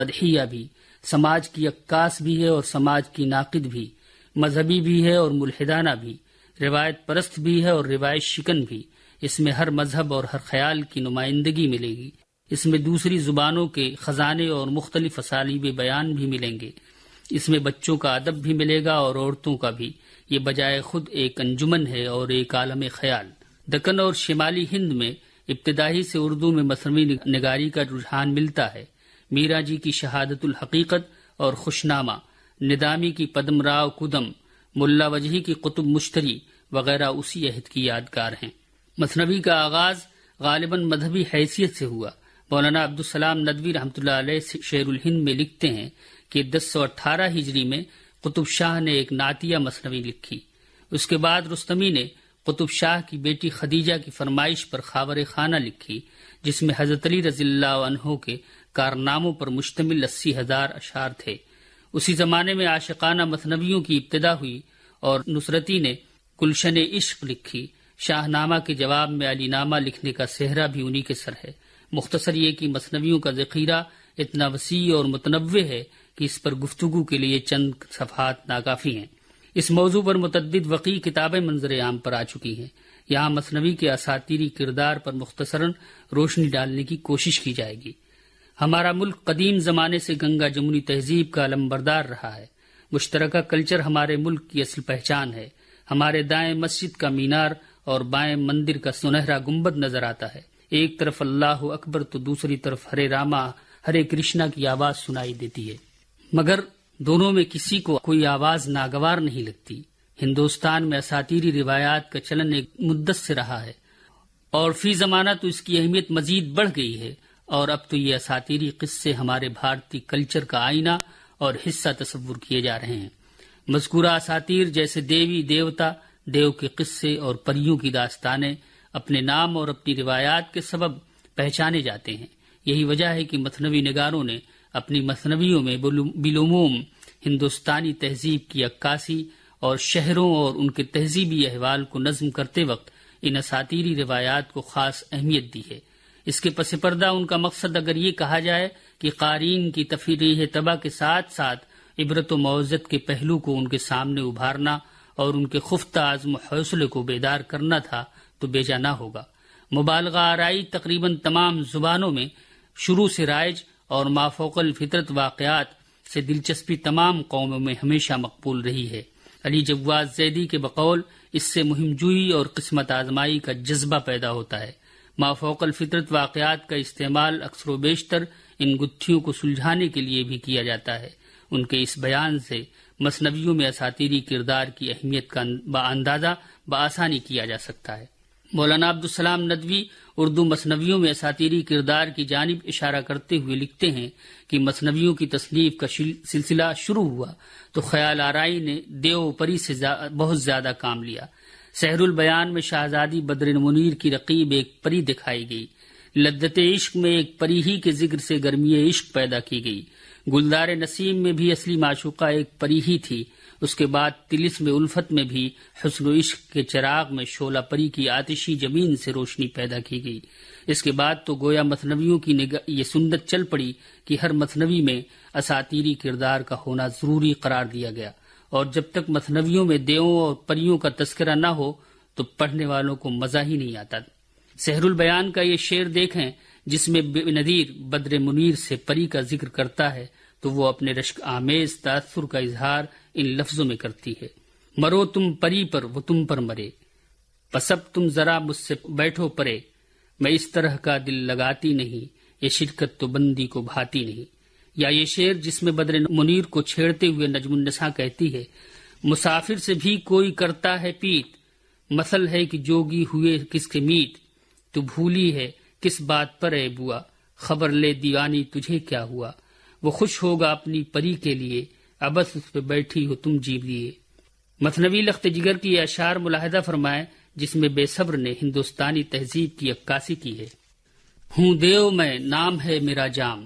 مدحیہ بھی، سماج کی عکاس بھی ہے اور سماج کی ناقد بھی، مذہبی بھی ہے اور ملحدانہ بھی، روایت پرست بھی ہے اور روایت شکن بھی۔ اس میں ہر مذہب اور ہر خیال کی نمائندگی ملے گی۔ اس میں دوسری زبانوں کے خزانے اور مختلف اسالیب بیان بھی ملیں گے۔ اس میں بچوں کا ادب بھی ملے گا اور عورتوں کا بھی۔ یہ بجائے خود ایک انجمن ہے اور ایک عالم خیال۔ دکن اور شمالی ہند میں ابتدائی سے اردو میں مثنوی نگاری کا رجحان ملتا ہے۔ میرا جی کی شہادت الحقیقت اور خوشنامہ، ندامی کی پدم راؤ کدم، ملا وجہی کی قطب مشتری وغیرہ اسی عہد کی یادگار ہیں۔ مثنوی کا آغاز غالباً مذہبی حیثیت سے ہوا۔ مولانا عبدالسلام ندوی رحمۃ اللہ علیہ شعر الہند میں لکھتے ہیں کہ 1018 ہجری میں قطب شاہ نے ایک نعتیہ مثنوی لکھی۔ اس کے بعد رستمی نے قطب شاہ کی بیٹی خدیجہ کی فرمائش پر خاور خانہ لکھی، جس میں حضرت علی رضی اللہ عنہ کے کارناموں پر مشتمل 80,000 اشعار تھے۔ اسی زمانے میں عاشقانہ مثنویوں کی ابتدا ہوئی اور نصرتی نے گلشن عشق لکھی۔ شاہ نامہ کے جواب میں علی نامہ لکھنے کا سہرا بھی انہی کے سر ہے۔ مختصر یہ کہ مثنویوں کا ذخیرہ اتنا وسیع اور متنوع ہے کہ اس پر گفتگو کے لیے چند صفحات ناکافی ہیں۔ اس موضوع پر متعدد وقیع کتابیں منظر عام پر آ چکی ہیں۔ یہاں مثنوی کے اساطیری کردار پر مختصراً روشنی ڈالنے کی کوشش کی جائے گی۔ ہمارا ملک قدیم زمانے سے گنگا جمنی تہذیب کا علمبردار رہا ہے۔ مشترکہ کلچر ہمارے ملک کی اصل پہچان ہے۔ ہمارے دائیں مسجد کا مینار اور بائیں مندر کا سنہرا گنبد نظر آتا ہے۔ ایک طرف اللہ اکبر تو دوسری طرف ہرے راما ہرے کرشنا کی آواز سنائی دیتی ہے، مگر دونوں میں کسی کو کوئی آواز ناگوار نہیں لگتی۔ ہندوستان میں اساطیری روایات کا چلن ایک مدت سے رہا ہے اور فی زمانہ تو اس کی اہمیت مزید بڑھ گئی ہے، اور اب تو یہ اساطیری قصے ہمارے بھارتی کلچر کا آئینہ اور حصہ تصور کیے جا رہے ہیں۔ مذکورہ اساطیر جیسے دیوی دیوتا، دیو کے قصے اور پریوں کی داستانیں اپنے نام اور اپنی روایات کے سبب پہچانے جاتے ہیں۔ یہی وجہ ہے کہ مثنوی نگاروں نے اپنی مثنویوں میں بالعموم ہندوستانی تہذیب کی عکاسی اور شہروں اور ان کے تہذیبی احوال کو نظم کرتے وقت ان اساطیری روایات کو خاص اہمیت دی ہے۔ اس کے پس پردہ ان کا مقصد اگر یہ کہا جائے کہ قارئین کی تفریح طبع کے ساتھ ساتھ عبرت و موعظت کے پہلو کو ان کے سامنے ابھارنا اور ان کے خفتہ عزم و حوصلے کو بیدار کرنا تھا تو بیجا نہ ہوگا۔ مبالغہ آرائی تقریباً تمام زبانوں میں شروع سے رائج اور مافوق الفطرت واقعات سے دلچسپی تمام قوموں میں ہمیشہ مقبول رہی ہے۔ علی جواز زیدی کے بقول اس سے مہم جوئی اور قسمت آزمائی کا جذبہ پیدا ہوتا ہے۔ مافوق الفطرت واقعات کا استعمال اکثر و بیشتر ان گتھیوں کو سلجھانے کے لیے بھی کیا جاتا ہے۔ ان کے اس بیان سے مثنویوں میں اساطیری کردار کی اہمیت کا اندازہ بآسانی کیا جا سکتا ہے۔ مولانا عبدالسلام ندوی اردو مثنویوں میں اساطیری کردار کی جانب اشارہ کرتے ہوئے لکھتے ہیں کہ مثنویوں کی تصنیف کا سلسلہ شروع ہوا تو خیال آرائی نے دیو پری سے بہت زیادہ کام لیا۔ سحر البیان میں شہزادی بدر منیر کی رقیب ایک پری دکھائی گئی۔ لذت عشق میں ایک پری ہی کے ذکر سے گرمی عشق پیدا کی گئی۔ گلدار نسیم میں بھی اصلی معشوقہ ایک پری ہی تھی۔ اس کے بعد طلسم الفت میں بھی حسن و عشق کے چراغ میں شعلہ پری کی آتشی جبین سے روشنی پیدا کی گئی۔ اس کے بعد تو گویا مثنویوں کی یہ سنت چل پڑی کہ ہر مثنوی میں اساطیری کردار کا ہونا ضروری قرار دیا گیا، اور جب تک مثنویوں میں دیووں اور پریوں کا تذکرہ نہ ہو تو پڑھنے والوں کو مزہ ہی نہیں آتا۔ سحر البیان کا یہ شعر دیکھیں جس میں بے نظیر بدر منیر سے پری کا ذکر کرتا ہے تو وہ اپنے رشک آمیز تاثر کا اظہار ان لفظوں میں کرتی ہے: مرو تم پری پر وہ تم پر مرے، پس اب تم ذرا مجھ سے بیٹھو پرے، میں اس طرح کا دل لگاتی نہیں، یہ شرکت تو بندی کو بھاتی نہیں۔ یا یہ شعر جس میں بدر منیر کو چھیڑتے ہوئے نجم النساء کہتی ہے: مسافر سے بھی کوئی کرتا ہے پیت، مثل ہے کہ جوگی ہوئے کس کے میت، تو بھولی ہے کس بات پر اے بوا، خبر لے دیوانی تجھے کیا ہوا، وہ خوش ہوگا اپنی پری کے لیے، ابس اس پہ بیٹھی ہو تم جی لیے۔ مثنوی لخت جگر کی یہ اشعار ملاحظہ فرمائیں جس میں بے صبر نے ہندوستانی تہذیب کی عکاسی کی ہے: ہوں دیو میں نام ہے میرا جام،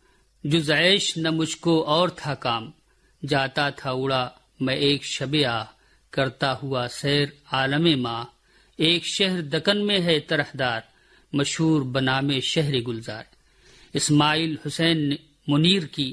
جز عیش نہ مجھ کو اور تھا کام، جاتا تھا اڑا میں ایک شب آہ، کرتا ہوا سیر عالم ماہ، ایک شہر دکن میں ہے طرح دار، مشہور بنام شہر گلزار۔ اسماعیل حسین منیر کی